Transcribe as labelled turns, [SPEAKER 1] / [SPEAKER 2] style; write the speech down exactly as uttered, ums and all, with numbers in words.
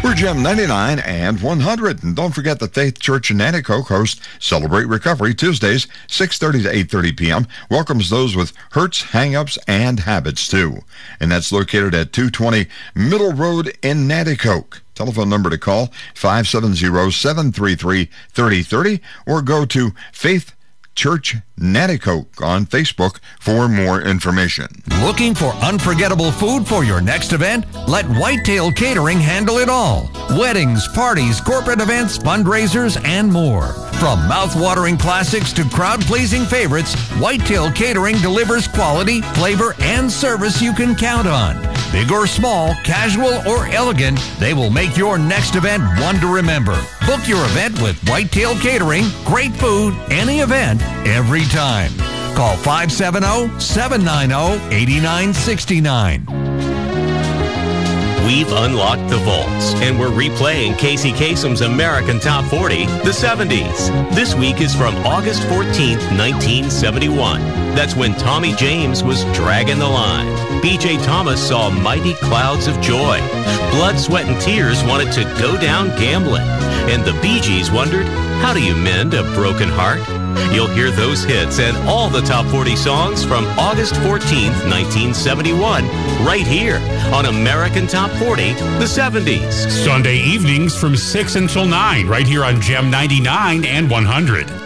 [SPEAKER 1] We're Gem ninety-nine and one hundred. And don't forget the Faith Church in Nanticoke hosts Celebrate Recovery Tuesdays, six thirty to eight thirty p.m. Welcomes those with hurts, hang-ups, and habits, too. And that's located at two twenty Middle Road in Nanticoke. Telephone number to call, five seven zero, seven three three, three zero three zero, or go to Faith Church Nanticoke on Facebook for more information.
[SPEAKER 2] Looking for unforgettable food for your next event? Let Whitetail Catering handle it all. Weddings, parties, corporate events, fundraisers, and more. From mouth-watering classics to crowd-pleasing favorites, Whitetail Catering delivers quality, flavor, and service you can count on. Big or small, casual or elegant, they will make your next event one to remember. Book your event with Whitetail Catering. Great food, any event, every time. Call five seven zero, seven nine zero, eight nine six nine.
[SPEAKER 3] We've unlocked the vaults, and we're replaying Casey Kasem's American Top forty, the seventies. This week is from August fourteenth, nineteen seventy-one. That's when Tommy James was dragging the line. B J Thomas saw Mighty Clouds of Joy. Blood, Sweat, and Tears wanted to go down gambling. And the Bee Gees wondered, how do you mend a broken heart? You'll hear those hits and all the top forty songs from August fourteenth, nineteen seventy-one, right here on American Top forty, the seventies.
[SPEAKER 4] Sunday evenings from six until nine, right here on Gem ninety-nine and one hundred.